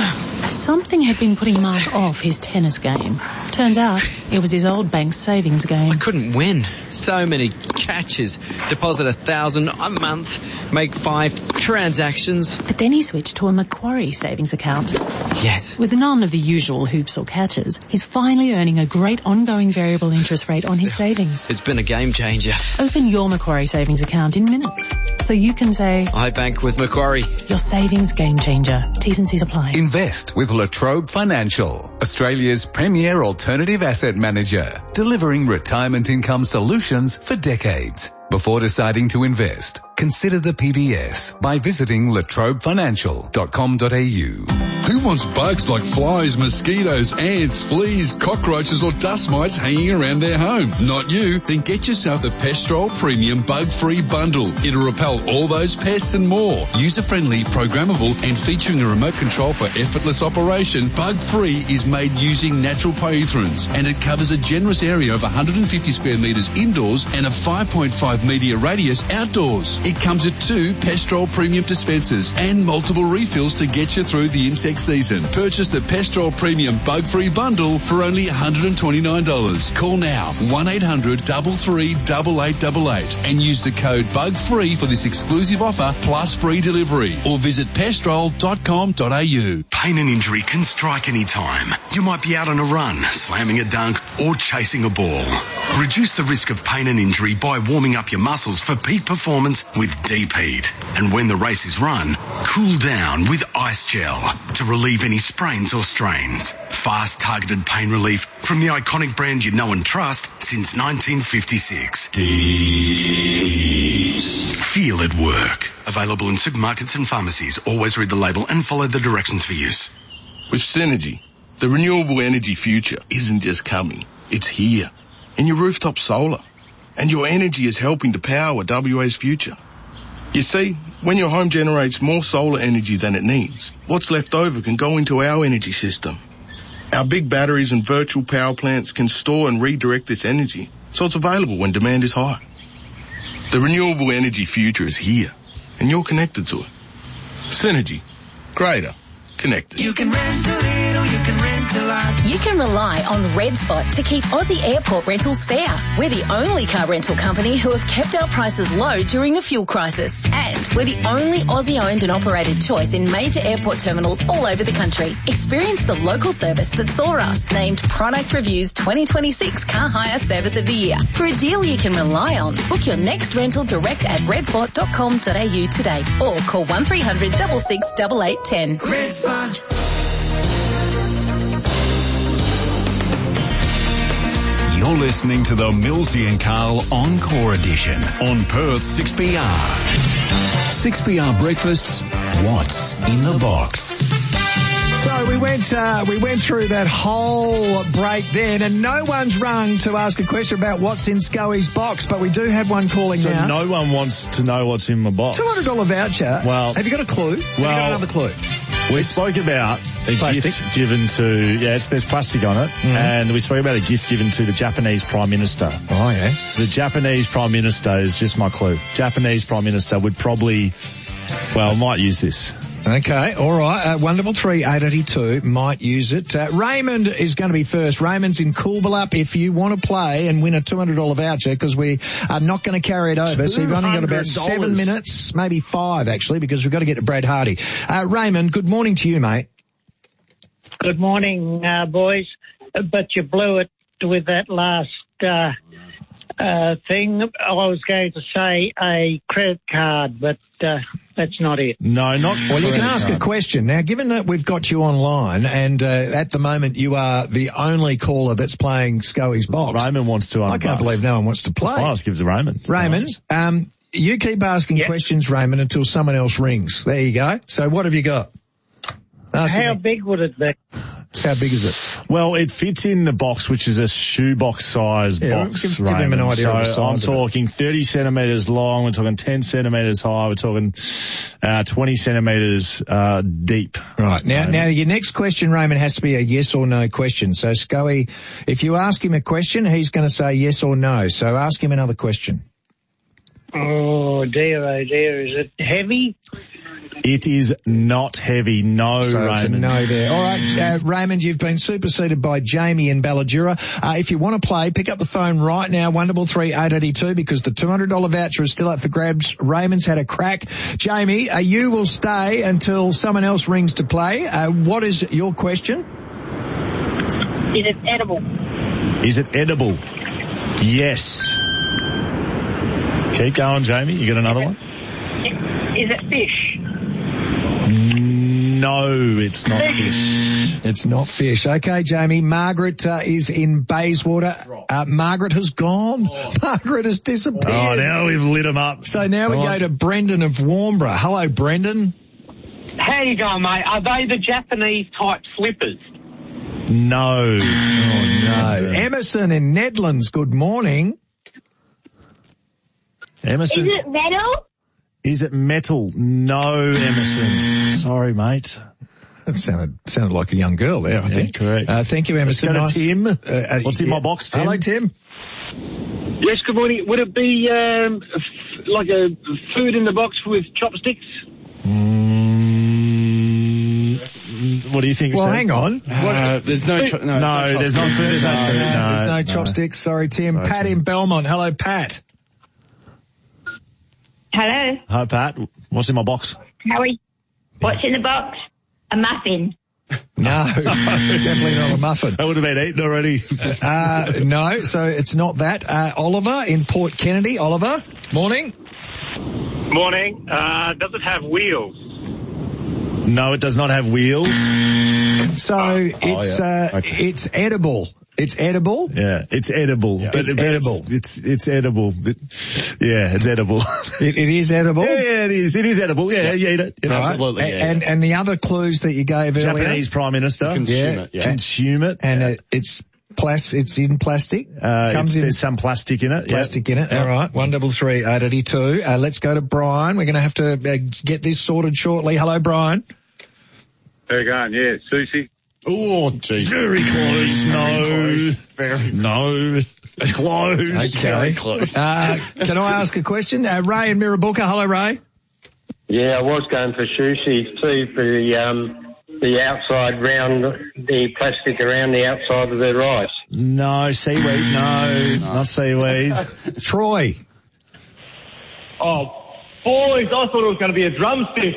Something had been putting Mark off his tennis game. Turns out it was his old bank's savings game. I couldn't win. So many catches. Deposit $1,000 a month, make 5 transactions. But then he switched to a Macquarie savings account. Yes. With none of the usual hoops or catches, he's finally earning a great ongoing variable interest rate on his savings. It's been a game changer. Open your Macquarie savings account in minutes, so you can say, I bank with Macquarie. Your savings game changer. T's and C's apply. Invest with La Trobe Financial, Australia's premier alternative asset manager, delivering retirement income solutions for decades. Before deciding to invest, consider the PBS by visiting latrobefinancial.com.au. Who wants bugs like flies, mosquitoes, ants, fleas, cockroaches or dust mites hanging around their home? Not you. Then get yourself the Pestrol Premium Bug-Free Bundle. It'll repel all those pests and more. User-friendly, programmable and featuring a remote control for effortless operation, Bug-Free is made using natural pyrethrins and it covers a generous area of 150 square metres indoors and a 5.5 metre radius outdoors. It comes with 2 Pestrol Premium dispensers and multiple refills to get you through the insect season. Purchase the Pestrol Premium Bug-Free Bundle for only $129. Call now 1-800-338888 and use the code BUGFREE for this exclusive offer plus free delivery or visit pestrol.com.au. Pain and injury can strike any time. You might be out on a run, slamming a dunk or chasing a ball. Reduce the risk of pain and injury by warming up your muscles for peak performance with Deep Heat. And when the race is run, cool down with Ice Gel to relieve any sprains or strains. Fast targeted pain relief from the iconic brand you know and trust since 1956. Deep Heat. Feel it work. Available in supermarkets and pharmacies. Always read the label and follow the directions for use. With Synergy, the renewable energy future isn't just coming, it's here. In your rooftop solar. And your energy is helping to power WA's future. You see, when your home generates more solar energy than it needs, what's left over can go into our energy system. Our big batteries and virtual power plants can store and redirect this energy, so it's available when demand is high. The renewable energy future is here, and you're connected to it. Synergy. Greater. Connected. You can rent a little, you can rent a lot. You can rely on Red Spot to keep Aussie airport rentals fair. We're the only car rental company who have kept our prices low during the fuel crisis. And we're the only Aussie-owned and operated choice in major airport terminals all over the country. Experience the local service that saw us named Product Review's 2026 Car Hire Service of the Year. For a deal you can rely on, book your next rental direct at redspot.com.au today or call 1300 66 8810. Red Spot. You're listening to the Millsy and Carl Encore Edition on Perth 6PR. 6PR Breakfasts, what's in the box? So we went through that whole break then, and no one's rung to ask a question about what's in Scully's box, but we do have one calling so now. No one wants to know what's in my box. $200 voucher. Well, have you got a clue? Have you got another clue? We spoke about a gift given to, there's plastic on it, and we spoke about a gift given to the Japanese Prime Minister. Oh, yeah. The Japanese Prime Minister is just my clue. Japanese Prime Minister would probably, might use this. Okay, all right. 133-882 might use it. Raymond is going to be first. Raymond's in Coolbellup. If you want to play and win a $200 voucher, because we are not going to carry it over, so you've only got about 7 minutes, maybe 5 actually, because we've got to get to Brad Hardy. Raymond, good morning to you, mate. Good morning, boys. But you blew it with that last thing. I was going to say a credit card, but that's not it. No, not. Well, you can ask a question. Now, given that we've got you online and at the moment you are the only caller that's playing Scully's box. Raymond wants to. I can't believe no one wants to play. I'll give it to Raymond. Raymond, you keep asking questions, Raymond, until someone else rings. There you go. So what have you got? How big would it be? How big is it? Well, it fits in the box, which is a shoebox size box. Give him an idea of the size. I'm talking 30 centimetres long. We're talking 10 centimetres high. We're talking 20 centimetres deep. Right. Now your next question, Raymond, has to be a yes or no question. So, Scully, if you ask him a question, he's going to say yes or no. So ask him another question. Oh, dear. Is it heavy? It is not heavy. No, So Raymond. it's a no there. All right, Raymond, you've been superseded by Jamie in Ballajura. If you want to play, pick up the phone right now, 133-882, because the $200 voucher is still up for grabs. Raymond's had a crack. Jamie, you will stay until someone else rings to play. What is your question? Is it edible? Is it edible? Yes. Keep going, Jamie. You got another one? Is it fish? No, it's not fish. It's not fish. Okay, Jamie. Margaret is in Bayswater. Margaret has gone. Margaret has disappeared. Oh, now we've lit them up. So now we go to Brendan of Warnbro. Hello, Brendan. How you going, mate? Are they the Japanese type slippers? No. Oh, no. Emerson in Nedlands, good morning. Emerson? Is it metal? Is it metal? No, Emerson. Sorry, mate. That sounded like a young girl there, I think. Correct. Thank you, Emerson. Let's go to Tim. What's in my yeah. box, Tim? Hello, Tim. Yes, good morning. Would it be like a food in the box with chopsticks? What do you think? Well, hang on. There's no there's not food. There's no chopsticks. Sorry, Tim. Sorry, Pat Tim. in Belmont. Hello, Pat. Hello. Hi, Pat. What's in my box? Howie. What's in the box? A muffin. No, definitely not a muffin. That would have been eaten already. No, so it's not that. Oliver in Port Kennedy. Oliver, morning. Morning. Does it have wheels? No, it does not have wheels. So it's edible. It's edible. Yeah, it's edible. Yeah. It's edible. It's edible. Yeah, it's edible. It is edible. Yeah, it is. It is edible. Yeah, you eat it. Right. Absolutely. And the other clues that you gave earlier. Japanese Prime Minister. Consume it. Yeah. Consume it. And it's in plastic. There's some plastic in it. Plastic in it. All right. 133-882. Let's go to Brian. We're going to have to get this sorted shortly. Hello, Brian. How you going? Yeah, sushi. Oh, geez. Very close. No. Close. Okay. Very close. Can I ask a question? Ray in Mirrabooka. Hello, Ray. Yeah, I was going for sushi too, for the outside round, the plastic around the outside of the rice. No, seaweed. No, not seaweed. Troy. Oh, boys, I thought it was going to be a drumstick.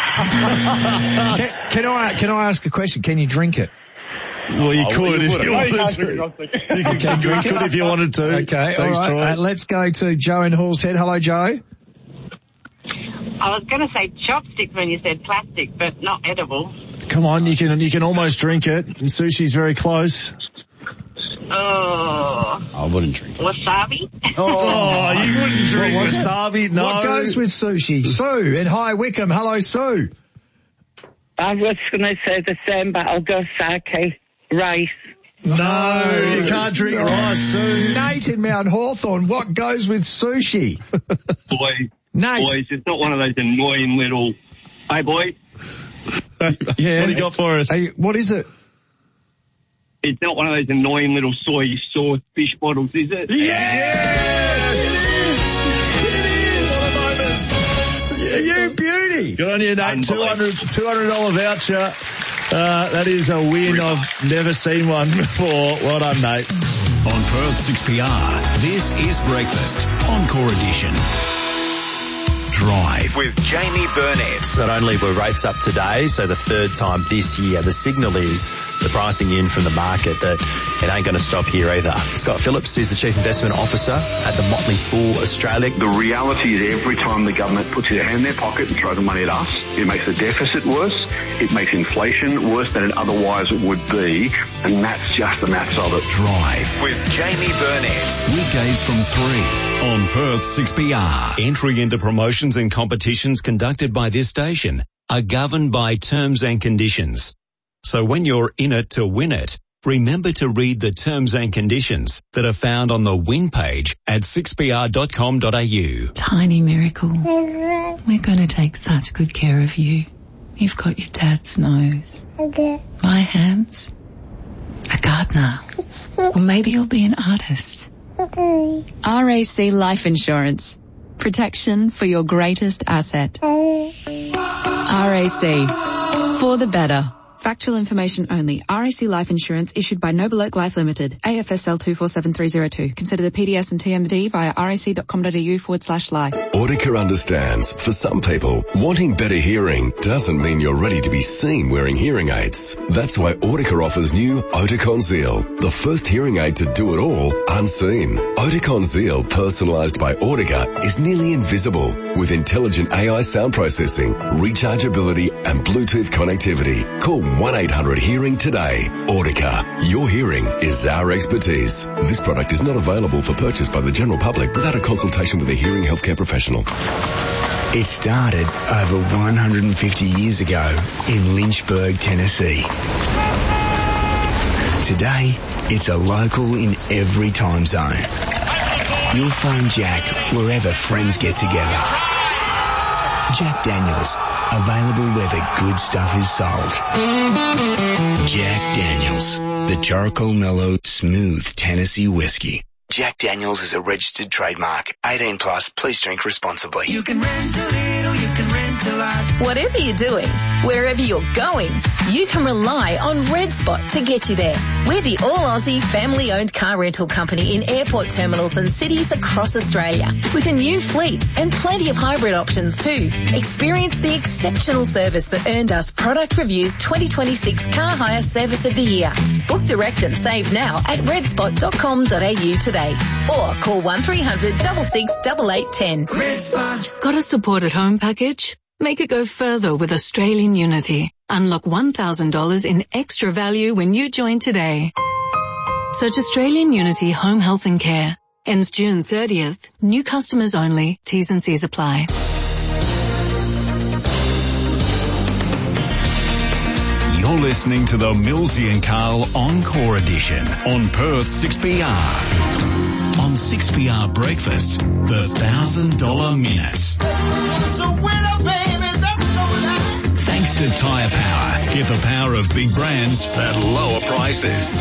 Can I ask a question? Can you drink it? Well, you could if you wanted to. You could drink it if you wanted to. Okay, Thanks, all right. Troy. Let's go to Joe in Hall's Head. Hello, Joe. I was going to say chopstick when you said plastic, but not edible. Come on, you can almost drink it, and sushi's very close. Oh. I wouldn't drink it. Wasabi? Oh, you wouldn't drink wasabi? No. What goes with sushi? Sue in High Wycombe. Hello, Sue. I was going to say the same, but I'll go sake, rice. No, you can't drink rice, Sue. Nate in Mount Hawthorn. What goes with sushi? Nate. Boys, it's not one of those annoying little... Hey, boy. Yeah. What do you got for us? Hey, what is it? It's not one of those annoying little soy sauce fish bottles, is it? You beauty. Good on you, Nate. $200 voucher. That is a win. I've never seen one before. Well done, Nate. On Perth 6PR, this is Breakfast, Encore Edition. Drive with Jamie Burnett. Not only were rates up today, so the third time this year, the signal is the pricing in from the market that it ain't going to stop here either. Scott Phillips is the Chief Investment Officer at the Motley Fool Australia. The reality is every time the government puts their hand in their pocket and throws the money at us, it makes the deficit worse, it makes inflation worse than it otherwise would be, and that's just the maths of it. Drive with Jamie Burnett. Weekdays from 3 on Perth 6PR. Entry into promotions and competitions conducted by this station are governed by terms and conditions. So when you're in it to win it, remember to read the terms and conditions that are found on the win page at 6pr.com.au. Tiny miracle. We're going to take such good care of you. You've got your dad's nose. My hands. A gardener. Or maybe you'll be an artist. RAC Life Insurance. Protection for your greatest asset. RAC. For the better. Factual information only. RAC Life Insurance issued by Noble Oak Life Limited. AFSL 247302. Consider the PDS and TMD via rac.com.au/life. Audica understands. For some people, wanting better hearing doesn't mean you're ready to be seen wearing hearing aids. That's why Audica offers new Oticon Zeal, the first hearing aid to do it all unseen. Oticon Zeal, personalised by Audica, is nearly invisible with intelligent AI sound processing, rechargeability and Bluetooth connectivity. Call 1-800-HEARING today. Audica. Your hearing is our expertise. This product is not available for purchase by the general public without a consultation with a hearing healthcare professional. It started over 150 years ago in Lynchburg, Tennessee. Today, it's a local in every time zone. You'll find Jack wherever friends get together. Jack Daniels, available where the good stuff is sold. Jack Daniels, the charcoal mellow, smooth Tennessee whiskey. Jack Daniels is a registered trademark. 18 plus, please drink responsibly. You can rent a little, you can rent a lot. Whatever you're doing, wherever you're going, you can rely on Red Spot to get you there. We're the all-Aussie family-owned car rental company in airport terminals and cities across Australia, with a new fleet and plenty of hybrid options too. Experience the exceptional service that earned us Product Review's 2026 Car Hire Service of the Year. Book direct and save now at redspot.com.au today, or call 1300 66 8810. Red Spot. Got a support at home package? Make it go further with Australian Unity. Unlock $1,000 in extra value when you join today. Search Australian Unity Home Health and Care. Ends June 30th. New customers only. T's and C's apply. You're listening to the Millsy and Carl Encore Edition on Perth 6PR. On 6PR Breakfast, the $1,000 Minute. Thanks to Tyre Power. Get the power of big brands at lower prices.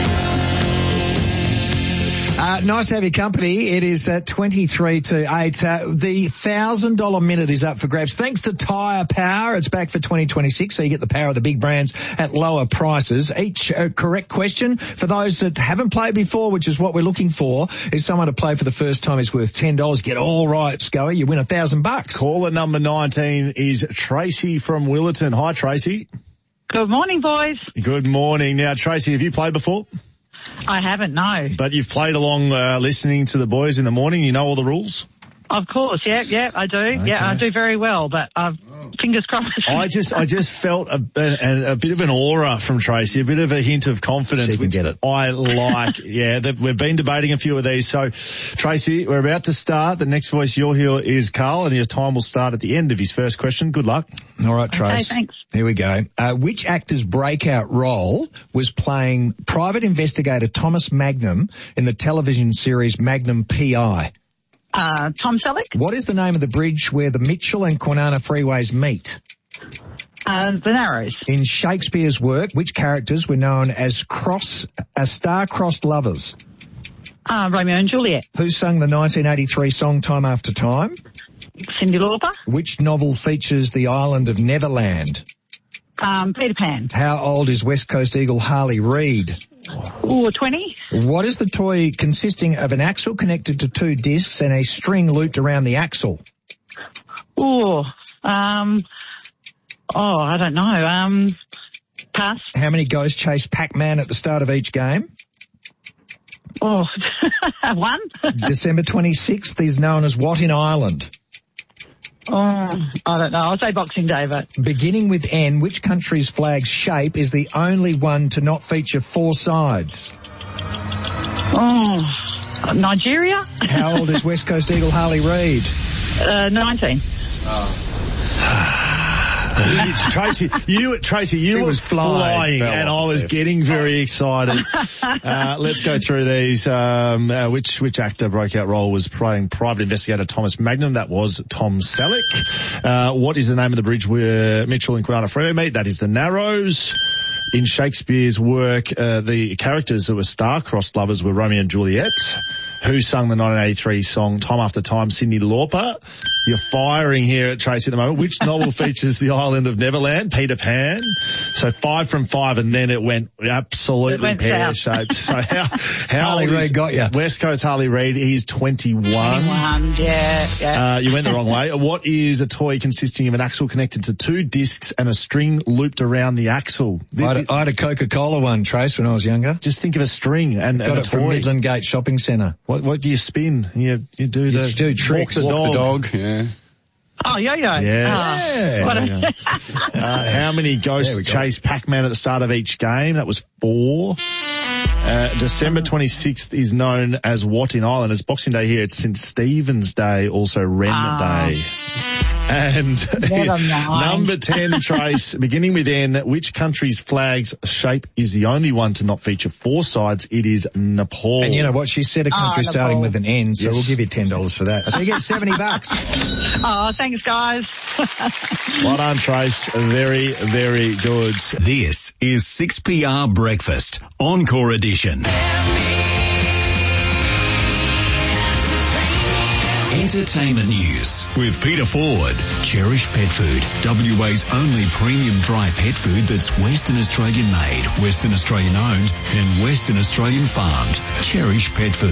Nice to have your company. It is 23 to 8. The $1,000 minute is up for grabs. Thanks to Tyre Power. It's back for 2026, so you get the power of the big brands at lower prices. Each correct question for those that haven't played before, which is what we're looking for, is someone to play for the first time is worth $10. Get all right, Scully. You win $1,000. Caller number 19 is Tracy from Willerton. Hi, Tracy. Good morning, boys. Good morning. Now, Tracy, have you played before? I haven't, no. But you've played along listening to the boys in the morning. You know all the rules? Of course, yeah, I do. Okay. Yeah, I do very well, but fingers crossed. I just felt a bit of an aura from Tracy, a bit of a hint of confidence. She can get it. I like. Yeah, we've been debating a few of these. So, Tracy, we're about to start. The next voice you'll hear is Carl, and his time will start at the end of his first question. Good luck. All right, Trace. Okay, thanks. Here we go. Which actor's breakout role was playing private investigator Thomas Magnum in the television series Magnum P.I.? Tom Selleck. What is the name of the bridge where the Mitchell and Kwinana freeways meet? The Narrows. In Shakespeare's work, which characters were known as star-crossed lovers? Romeo and Juliet. Who sung the 1983 song Time After Time? Cyndi Lauper. Which novel features the island of Neverland? Peter Pan. How old is West Coast Eagle Harley Reid? 20. What is the toy consisting of an axle connected to two discs and a string looped around the axle? I don't know. Pass. How many ghosts chase Pac-Man at the start of each game? 1. December 26th is known as what in Ireland? I don't know. I'll say Boxing Day, but... Beginning with N, which country's flag's shape is the only one to not feature four sides? Nigeria? How old is West Coast Eagle Harley Reid? 19. Tracy, you were flying and I was getting very excited. Let's go through these. Which actor breakout role was playing private investigator Thomas Magnum? That was Tom Selleck. What is the name of the bridge where Mitchell and Kwinana freeway meet? That is the Narrows. In Shakespeare's work, the characters that were star-crossed lovers were Romeo and Juliet. Who sung the 1983 song Time After Time? Cyndi Lauper. You're firing here at Tracy at the moment. Which novel features the island of Neverland? Peter Pan. So 5 from 5, and then it went absolutely pear-shaped. So how Harley Reid got you. West Coast Harley Reid, he's 21. 21, yeah. You went the wrong way. What is a toy consisting of an axle connected to 2 discs and a string looped around the axle? I had a Coca-Cola one, Trace, when I was younger. Just think of a string and got a it toy. from Midland Gate Shopping Centre. What do you spin? You do tricks. Walk the dog. Yeah. Oh, yo-yo. Yes. How many ghosts chase Pac-Man at the start of each game? That was 4. December 26th is known as what in Ireland? It's Boxing Day here. It's St. Stephen's Day, also Wren Day. And number 10, Trace, beginning with N, which country's flag's shape is the only one to not feature 4 sides? It is Nepal. And you know what? She said a country starting with an N, so Yes. we'll give you $10 for that. So you get $70. Oh, thanks, guys. Well done, Trace. Very, very good. This is 6PR Breakfast, Encore Edition. Entertainment news with Peter Ford. Cherish Pet Food, WA's only premium dry pet food that's Western Australian made, Western Australian owned and Western Australian farmed. Cherish Pet Food.